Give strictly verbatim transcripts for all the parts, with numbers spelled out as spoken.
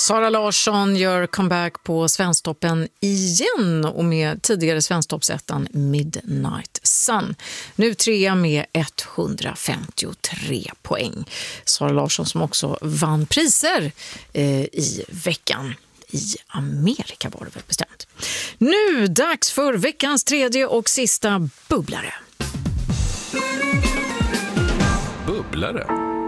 Sara Larsson gör comeback på Svensktoppen igen och med tidigare Svensktoppsettan Midnight Sun. Nu trea med etthundrafemtiotre poäng. Sara Larsson som också vann priser eh, i veckan. I Amerika var det väl bestämt. Nu dags för veckans tredje och sista bubblare. Bubblare?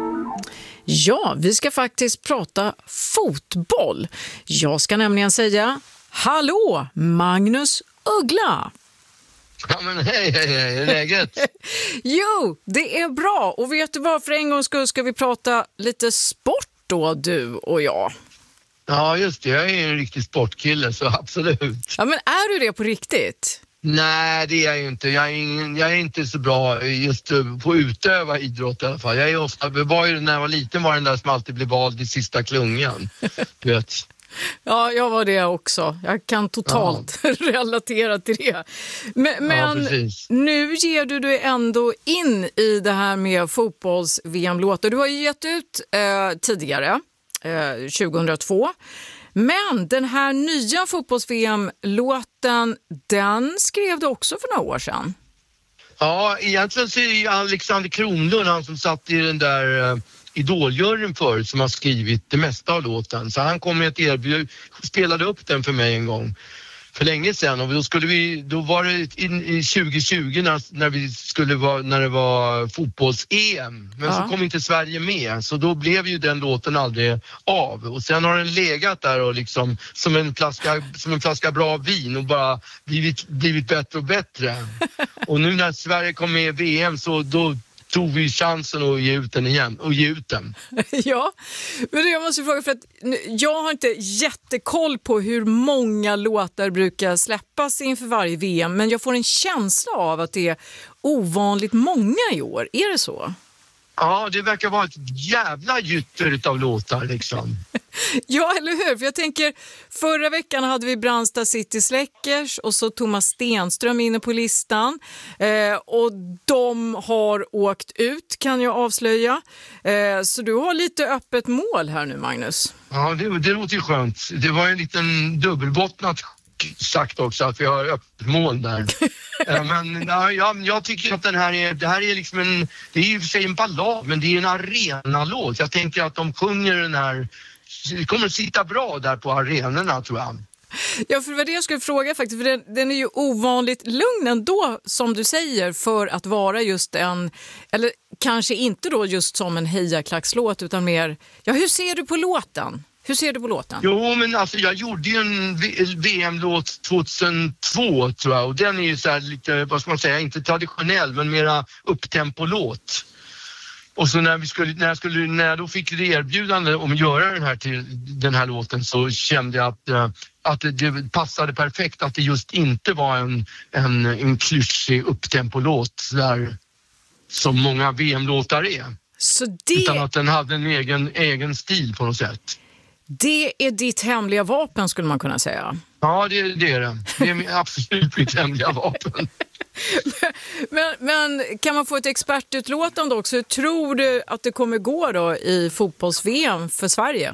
Ja, vi ska faktiskt prata fotboll. Jag ska nämligen säga hallå, Magnus Uggla. Ja men hej, hej, hej, är läget? Jo, det är bra. Och vet du vad, för en gångs skull ska vi prata lite sport då, du och jag. Ja just det, jag är en riktig sportkille så absolut. Ja men är du det på riktigt? Nej det är jag ju inte, jag är, ingen, jag är inte så bra just på att utöva idrott i alla fall. Jag är ofta, var ju, när jag var liten var den där som alltid blev vald i sista klungan, du vet. Ja, jag var det också. Jag kan totalt ja. relatera till det. Men, men ja, nu ger du dig ändå in i det här med fotbolls-V M-låtar. Du har ju gett ut eh, tidigare, eh, tjugohundratvå. Men den här nya fotbolls-V M-låten, den skrev du också för några år sedan. Ja, egentligen så är det ju Alexander Kronlund, han som satt i den där uh, idoljuryn förut, som har skrivit det mesta av låten. Så han kom med ett erbjud, spelade upp den för mig en gång för länge sedan, och då skulle vi, då var det in, i tjugohundratjugo när, när vi skulle vara, när det var fotbolls-E M, men ja. så kom inte Sverige med, så då blev ju den låten aldrig av, och sen har den legat där och liksom som en flaska, som en flaska bra vin och bara blivit, blivit bättre och bättre. Och nu när Sverige kom med i V M så då tog vi chansen att ge ut den igen och ge ut den. Ja, men jag måste fråga, för att jag har inte jättekoll på hur många låtar brukar släppas inför varje V M, men jag får en känsla av att det är ovanligt många i år. Är det så? Ja, det verkar vara ett jävla gytter av låtar liksom. Ja, eller hur? För jag tänker, förra veckan hade vi Brandsta City Släckers och så Thomas Stenström inne på listan. Eh, och de har åkt ut, kan jag avslöja. Eh, så du har lite öppet mål här nu, Magnus. Ja, det, det låter ju skönt. Det var en liten dubbelbottnat sagt också att vi har öppet mål där. Men ja, jag, jag tycker att den här är, det här är liksom en, det är ju för sig en ballad, men det är en arenalåt. Jag tänker att de sjunger den här, det kommer att sitta bra där på arenorna, tror jag. Ja, för det var det jag skulle fråga faktiskt, för den, den är ju ovanligt lugn ändå, som du säger, för att vara just en, eller kanske inte då just som en hejaklackslåt, utan mer, ja, hur ser du på låten? Hur ser du på låten? Jo, men alltså jag gjorde ju en V M-låt tjugohundratvå, tror jag. Och den är ju så här lite, vad ska man säga, inte traditionell, men mera upptempo-låt. Och så när vi skulle, när jag skulle, när jag då fick det erbjudande om att göra den här till den här låten, så kände jag att, att det passade perfekt att det just inte var en, en, en klyschig upptempo-låt där som många V M-låtar är. Så det... Utan att den hade en egen, egen stil på något sätt. Det är ditt hemliga vapen, skulle man kunna säga. Ja, det, det är det. Det är absolut mitt hemliga vapen. men, men kan man få ett expertutlåtande också? Hur tror du att det kommer gå då i fotbolls-V M för Sverige?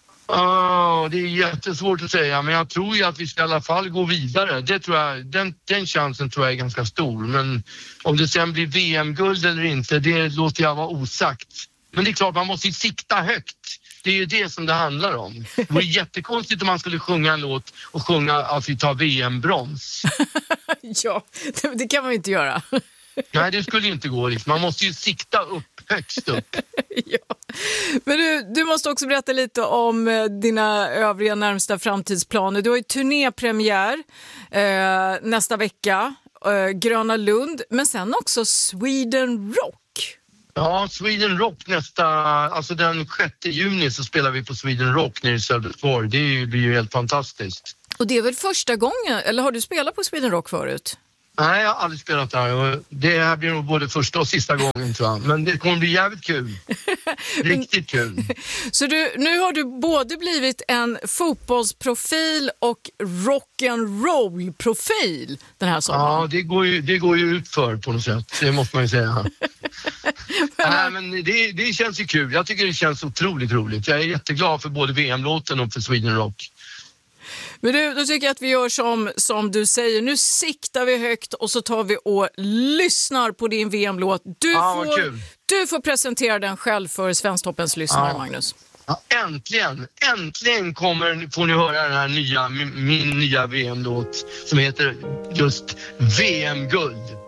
Oh, det är jättesvårt att säga, men jag tror ju att vi ska i alla fall gå vidare. Det tror jag, den, den chansen tror jag är ganska stor. Men om det sen blir V M-guld eller inte, det låter jag vara osagt. Men det är klart, man måste ju sikta högt. Det är ju det som det handlar om. Det vore jättekonstigt om man skulle sjunga en låt och sjunga att vi tar V M-brons. Ja, det, det kan man ju inte göra. Nej, det skulle ju inte gå. Man måste ju sikta upp, högst upp. Ja. Men du, du måste också berätta lite om dina övriga närmsta framtidsplaner. Du har ju turnépremiär eh, nästa vecka, eh, Gröna Lund, men sen också Sweden Rock. Ja, Sweden Rock nästa, alltså den sjätte juni så spelar vi på Sweden Rock nere i Söderborg. Det är, blir ju helt fantastiskt. Och det är väl första gången, eller har du spelat på Sweden Rock förut? Nej, jag har aldrig spelat där. Det här blir nog både första och sista gången, tror jag. Men det kommer bli jävligt kul. Riktigt kul. Så du, nu har du både blivit en fotbollsprofil och rock'n'roll-profil den här sommaren. Ja, det går ju, det går ju ut för på något sätt. Det måste man ju säga. men, Nej, men det, det känns ju kul. Jag tycker det känns otroligt roligt. Jag är jätteglad för både V M-låten och för Sweden Rock. Men du, då tycker jag att vi gör som, som du säger. Nu siktar vi högt och så tar vi och lyssnar på din V M-låt. Du, ja, får, du får presentera den själv för Svensktoppens lyssnare, ja. Magnus. Ja, äntligen, äntligen kommer, får ni höra den här nya, min, min nya V M-låt som heter just V M-guld.